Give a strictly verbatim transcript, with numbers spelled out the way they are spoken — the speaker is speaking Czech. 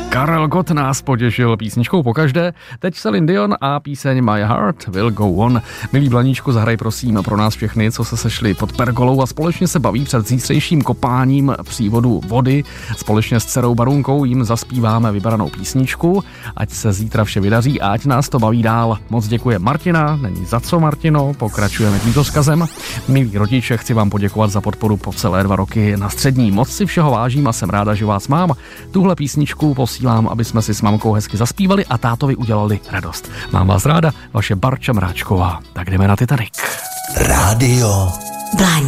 Karel Gott nás potěšil písničkou pokaždé. Teď Celine Dion a píseň My Heart Will Go On. Milí Blaníčku, zahraj prosím pro nás všechny, co se sešli pod pergolou a společně se baví před zítřejším kopáním přívodu vody. Společně s dcerou Barunkou jim zaspíváme vybranou písničku. Ať se zítra vše vydaří a ať nás to baví dál. Moc děkuje Martina, není za co, Martino, pokračujeme tímto vzkazem. Milí rodiče, chci vám poděkovat za podporu po celé dva roky na střední. Moc si všeho vážím a jsem ráda, že vás mám. Tuhle písničku posílám, aby jsme si s mamkou hezky zaspívali a tátovi udělali radost. Mám vás ráda, vaše Barča Mráčková. Tak jdeme na Titanic. Rádio Blaník.